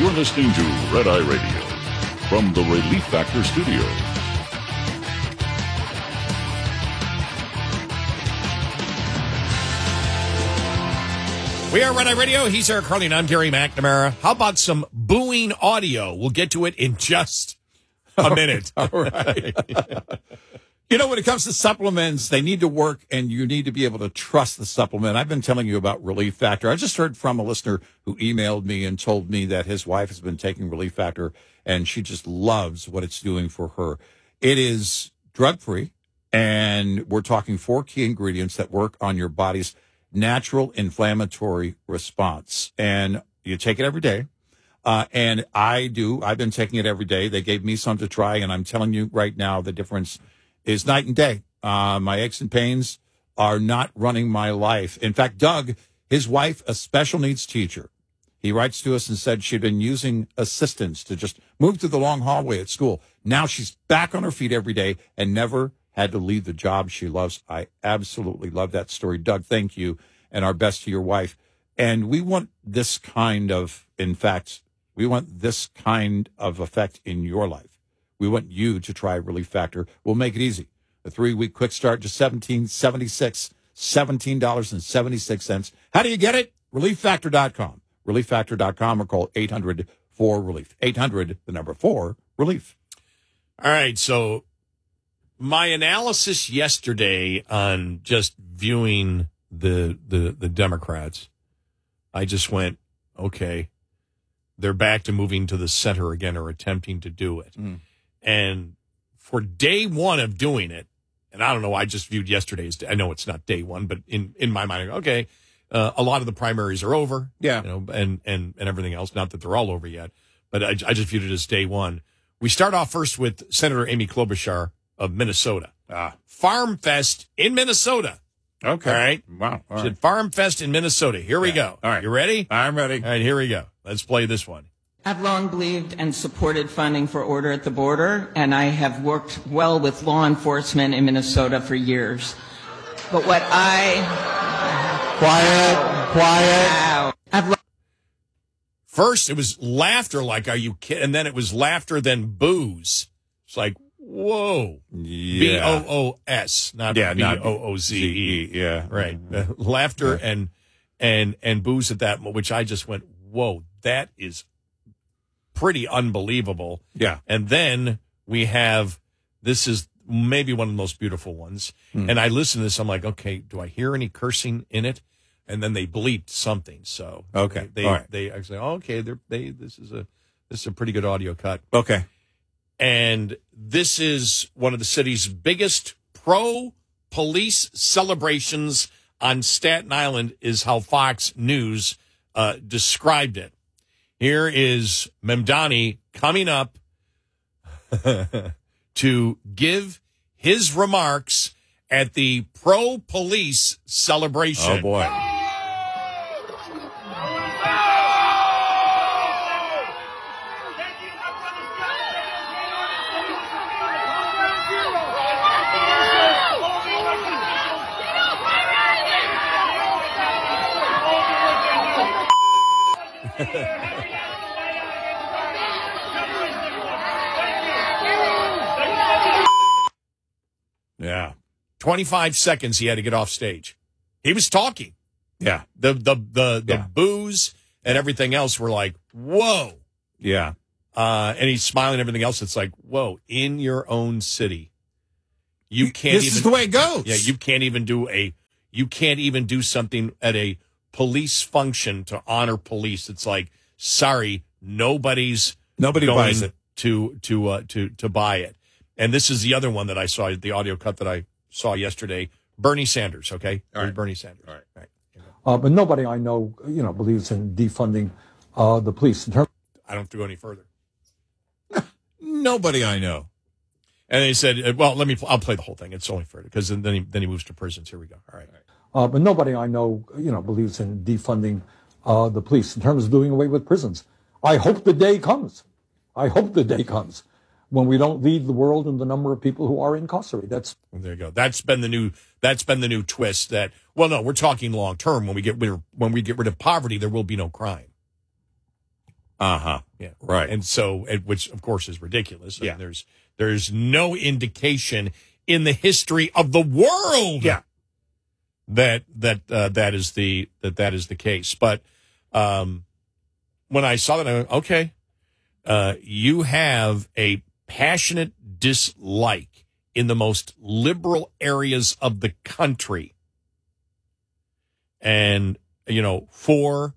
You're listening to Red Eye Radio from the Relief Factor Studios. We are Red Eye Radio. He's Eric Carly, and I'm Gary McNamara. How about some booing audio? We'll get to it in just a minute. All right. You know, when it comes to supplements, they need to work, and you need to be able to trust the supplement. I've been telling you about Relief Factor. I just heard from a listener who emailed me and told me that his wife has been taking Relief Factor, and she just loves what it's doing for her. It is drug-free, and we're talking 4 key ingredients that work on your body's natural inflammatory response. And you take it every day. And I do. I've been taking it every day. They gave me some to try, and I'm telling you right now the difference is night and day. My aches and pains are not running my life. In fact, Doug, his wife, a special needs teacher, he writes to us and said she'd been using assistants to just move through the long hallway at school. Now she's back on her feet every day and never had to leave the job she loves. I absolutely love that story. Doug, thank you, and our best to your wife. And we want this kind of, in fact, we want this kind of effect in your life. We want you to try Relief Factor. We'll make it easy. A 3-week quick start, just $17.76. How do you get it? ReliefFactor.com. ReliefFactor.com, or call 800-4-RELIEF. 800, the number 4, RELIEF. All right, so my analysis yesterday on just viewing the Democrats, I just went, okay, they're back to moving to the center again, or attempting to do it. And for day one of doing it, and I don't know, I just viewed yesterday's, I know it's not day one, but in my mind, okay, a lot of the primaries are over, Yeah. you know, and everything else. Not that they're all over yet, but I just viewed it as day one. We start off first with Senator Amy Klobuchar of Minnesota. Farm Fest in Minnesota. Okay. All right. Wow. All She right. said Farm Fest in Minnesota. Here we go. All right. You ready? I'm ready. All right, here we go. Let's play this one. I've long believed and supported funding for Order at the Border, and I have worked well with law enforcement in Minnesota for years. But what Quiet. I've First, it was laughter, like, are you kidding? And then it was laughter, then booze. It's like, whoa. Yeah. B-O-O-S, not Yeah, not B-O-O-Z-E. Yeah. Right. Laughter and booze at that moment, which I just went, whoa, that is pretty unbelievable. Yeah. And then we have, this is maybe one of the most beautiful ones. And I listen to this, I'm like, okay, do I hear any cursing in it? And then they bleeped something. So Okay. they All right. they actually, okay, this is a pretty good audio cut. Okay. And this is one of the city's biggest pro-police celebrations on Staten Island, is how Fox News described it. Here is Mamdani coming up to give his remarks at the pro-police celebration. Oh, boy. Yeah. 25 seconds he had to get off stage. He was talking. Yeah. The Yeah. booze and everything else were like, whoa. Yeah. And he's smiling and everything else. It's like, whoa, in your own city. You can't This even, is the way it goes. Yeah, you can't even do something at a police function to honor police. It's like, sorry, nobody buys it. to buy it. And this is the other one that I saw, the audio cut that I saw yesterday. Bernie Sanders, okay? All right. Bernie Sanders. All right. But nobody I know, believes in defunding the police. In terms I don't have to go any further. Nobody I know. And they said, well, I'll play the whole thing. It's only fair, because then he moves to prisons. Here we go. All right. but nobody I know, believes in defunding the police in terms of doing away with prisons. I hope the day comes. When we don't lead the world in the number of people who are incarcerated. There you go. That's been the new twist. That, well, no, we're talking long term. When we get rid of poverty, there will be no crime. Yeah, Right. And so, which of course is ridiculous. Yeah. And there's no indication in the history of the world. Yeah. That is the case. But when I saw that, I went, okay, you have a passionate dislike in the most liberal areas of the country, and for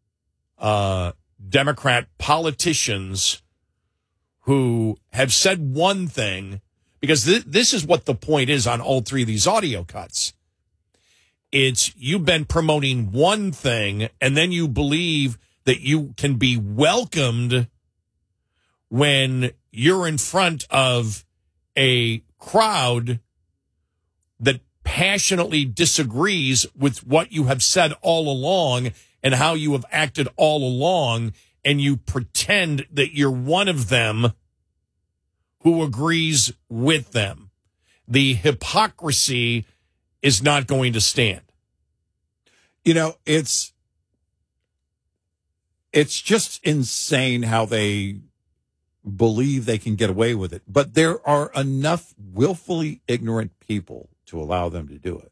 Democrat politicians who have said one thing, because this is what the point is on all three of these audio cuts. It's you've been promoting one thing, and then you believe that you can be welcomed when you're in front of a crowd that passionately disagrees with what you have said all along and how you have acted all along, and you pretend that you're one of them who agrees with them. The hypocrisy is not going to stand. It's just insane how they believe they can get away with it. But there are enough willfully ignorant people to allow them to do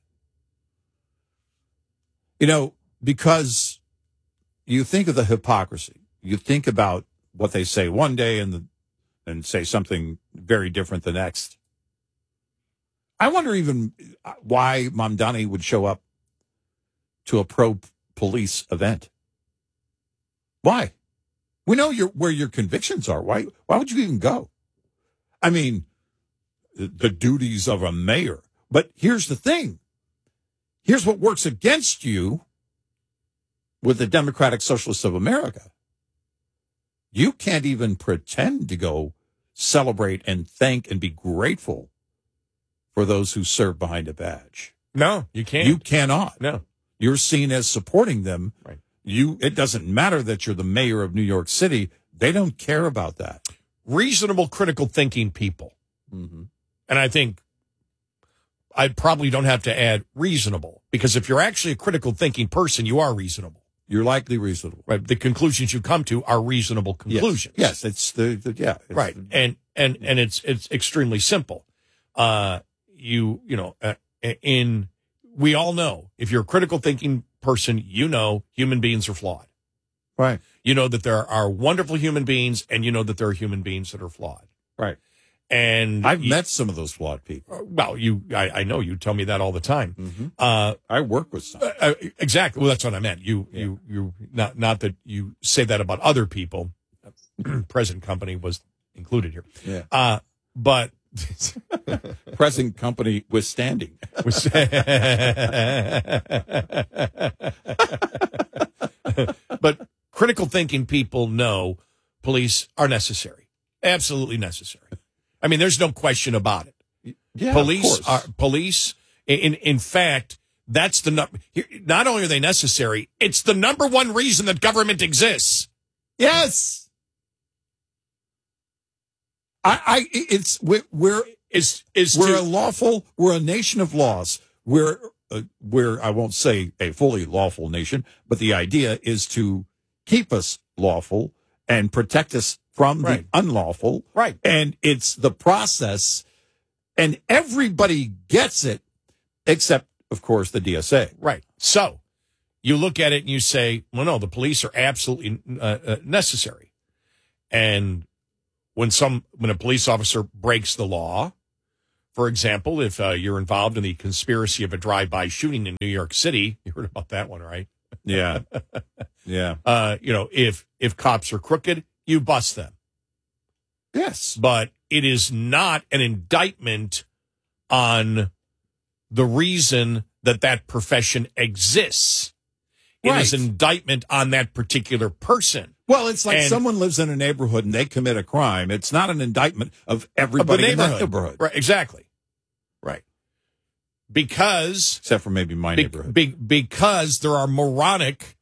it. Because you think of the hypocrisy. You think about what they say one day and say something very different the next. I wonder even why Mamdani would show up to a pro-police event. Why? We know where your convictions are. Why would you even go? I mean, the duties of a mayor. But here's the thing. Here's what works against you with the Democratic Socialists of America. You can't even pretend to go celebrate and thank and be grateful for those who serve behind a badge. No, you can't. You cannot. No. You're seen as supporting them. Right. It doesn't matter that you're the mayor of New York City. They don't care about that. Reasonable, critical thinking people. Mm-hmm. And I think I probably don't have to add reasonable, because if you're actually a critical thinking person, you are reasonable. You're likely reasonable. Right. The conclusions you come to are reasonable conclusions. Yes. It's right. And it's extremely simple. We all know, if you're a critical thinking person, human beings are flawed. Right. You know that there are wonderful human beings, and you know that there are human beings that are flawed. Right. And I've met some of those flawed people. Well, I know you tell me that all the time. Mm-hmm. I work with some. Exactly. Well, that's what I meant. You not that you say that about other people. Present company was included here. Yeah. But present company withstanding. But critical thinking people know police are necessary. Absolutely necessary. I mean, there's no question about it. Yeah, Police. In fact, that's the number. Not only are they necessary, it's the number one reason that government exists. Yes. We're a nation of laws. We're I won't say a fully lawful nation, but the idea is to keep us lawful and protect us from the unlawful. Right. And it's the process, and everybody gets it, except, of course, the DSA. Right. So you look at it and you say, well, no, the police are absolutely necessary. And when a police officer breaks the law, for example, if you're involved in the conspiracy of a drive-by shooting in New York City, you heard about that one, right? Yeah. Yeah. If cops are crooked, you bust them. Yes. But it is not an indictment on the reason that profession exists. It is an indictment on that particular person. Well, it's like someone lives in a neighborhood and they commit a crime. It's not an indictment of everybody in that neighborhood. Right, exactly. Right. Because... Except for maybe my neighborhood. Because there are moronic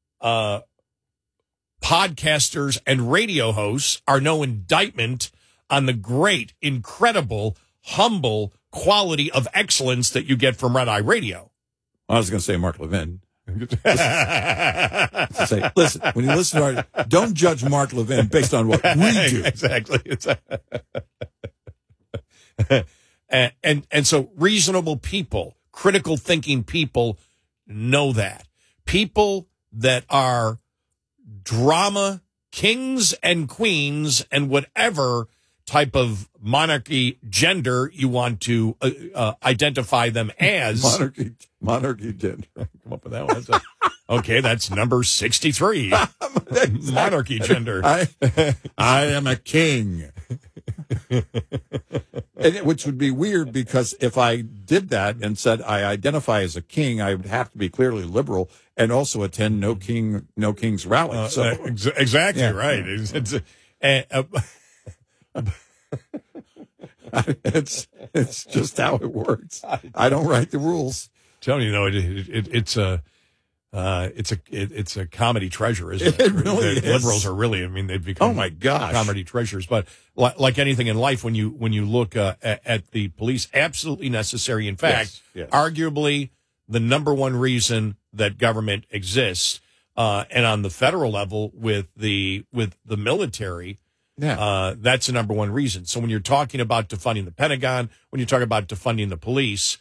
podcasters and radio hosts are no indictment on the great, incredible, humble quality of excellence that you get from Red Eye Radio. I was going to say Mark Levin. To say, listen, when you listen to our, don't judge Mark Levin based on what we do. Exactly. And so reasonable people, critical thinking people know that. People that are drama kings and queens and whatever type of monarchy gender you want to identify them as. Monarchy gender. Come up with that one. Okay, that's number 63. Monarchy gender. I am a king. Which would be weird because if I did that and said I identify as a king, I would have to be clearly liberal and also attend No King's rally. So exactly yeah. right. It's just how it works. I don't write the rules. Telling you, it's a comedy treasure, isn't it? It really is. Liberals are really, they've become my gosh, comedy treasures. But like anything in life, when you look at the police, absolutely necessary. In fact, yes. Arguably the number one reason that government exists, and on the federal level with the military. Yeah. That's the number one reason. So when you're talking about defunding the Pentagon, when you're talking about defunding the police,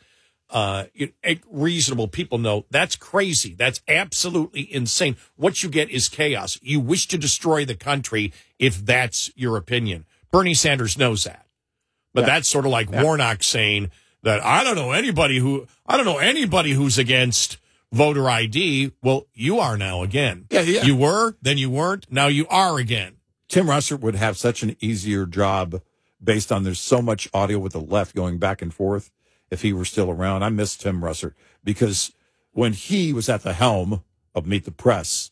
reasonable people know that's crazy. That's absolutely insane. What you get is chaos. You wish to destroy the country if that's your opinion. Bernie Sanders knows that. But that's sort of like Warnock saying that I don't know anybody who's against voter ID. Well, you are now again. Yeah. You were, then you weren't, now you are again. Tim Russert would have such an easier job based on there's so much audio with the left going back and forth if he were still around. I miss Tim Russert because when he was at the helm of Meet the Press,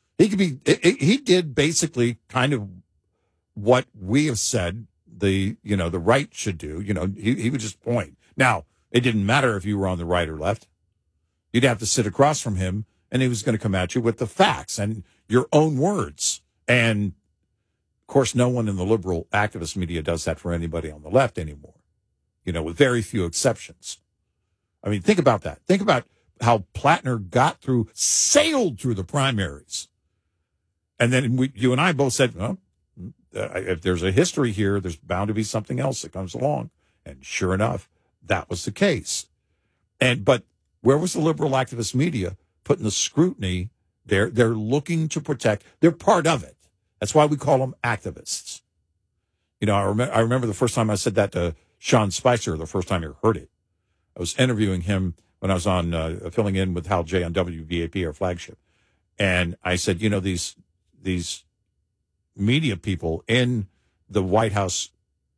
he did basically kind of what we have said the right should do. He would just point. Now, it didn't matter if you were on the right or left. You'd have to sit across from him and he was going to come at you with the facts and your own words. And of course, no one in the liberal activist media does that for anybody on the left anymore, with very few exceptions. Think about that. Think about how Plattner sailed through the primaries. And then you and I both said, well, if there's a history here, there's bound to be something else that comes along. And sure enough, that was the case. But where was the liberal activist media putting the scrutiny? They're looking to protect. They're part of it. That's why we call them activists. I remember the first time I said that to Sean Spicer, the first time I heard it. I was interviewing him when I was on filling in with Hal J on WVAP, our flagship. And I said, these media people in the White House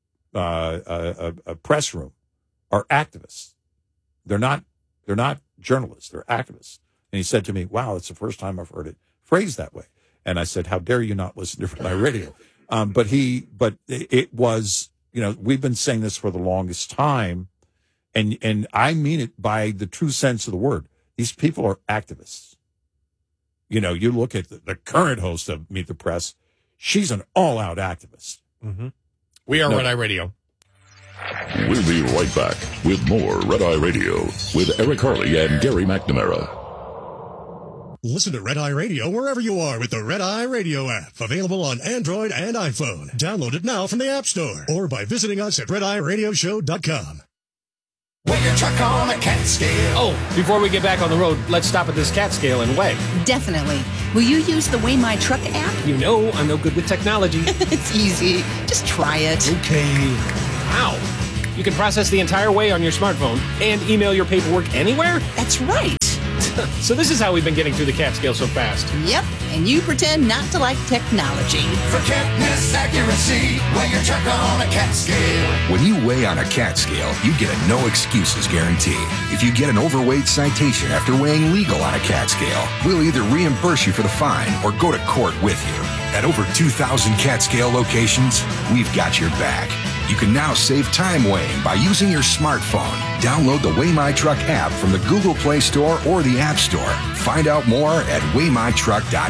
press room are activists. They're not journalists. They're activists. And he said to me, wow, it's the first time I've heard it phrased that way. And I said, how dare you not listen to Red Eye Radio? But it was, we've been saying this for the longest time. And I mean it by the true sense of the word. These people are activists. You look at the current host of Meet the Press. She's an all-out activist. Mm-hmm. We are Red Eye Radio. We'll be right back with more Red Eye Radio with Eric Harley and Gary McNamara. Listen to Red Eye Radio wherever you are with the Red Eye Radio app. Available on Android and iPhone. Download it now from the App Store or by visiting us at RedEyeRadioshow.com. Weigh your truck on a cat scale. Oh, before we get back on the road, let's stop at this cat scale and weigh. Definitely. Will you use the Weigh My Truck app? You know I'm no good with technology. It's easy. Just try it. Okay. Wow. You can process the entire weigh on your smartphone and email your paperwork anywhere? That's right. So this is how we've been getting through the cat scale so fast. Yep, and you pretend not to like technology. For correctness, accuracy, weigh your truck on a cat scale. When you weigh on a cat scale, you get a no excuses guarantee. If you get an overweight citation after weighing legal on a cat scale, we'll either reimburse you for the fine or go to court with you. At over 2,000 cat scale locations, we've got your back. You can now save time weighing by using your smartphone. Download the Weigh My Truck app from the Google Play Store or the App Store. Find out more at weighmytruck.com.